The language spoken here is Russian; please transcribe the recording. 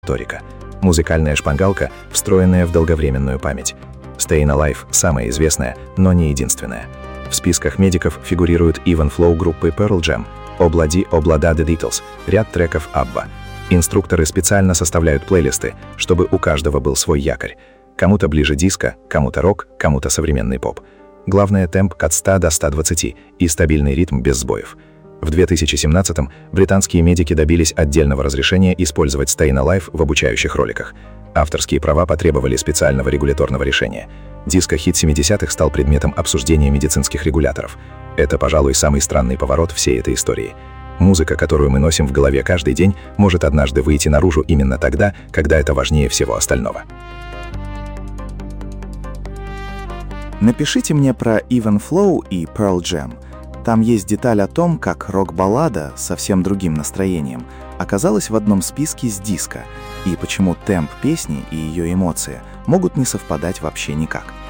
Торика. Музыкальная шпангалка, встроенная в долговременную память. Stayin' Alive – самая известная, но не единственная. В списках медиков фигурируют Even Flow группы Pearl Jam, Obladi Oblada The Beatles, ряд треков ABBA. Инструкторы специально составляют плейлисты, чтобы у каждого был свой якорь. Кому-то ближе диско, кому-то рок, кому-то современный поп. Главное — темп от 100 до 120 и стабильный ритм без сбоев. В 2017-м британские медики добились отдельного разрешения использовать Stayin' Alive в обучающих роликах. Авторские права потребовали специального регуляторного решения. Диско-хит 70-х стал предметом обсуждения медицинских регуляторов. Это, пожалуй, самый странный поворот всей этой истории. Музыка, которую мы носим в голове каждый день, может однажды выйти наружу именно тогда, когда это важнее всего остального. Напишите мне про Even Flow и Pearl Jam. Там есть деталь о том, как рок-баллада с совсем другим настроением оказалась в одном списке с диско, и почему темп песни и ее эмоции могут не совпадать вообще никак.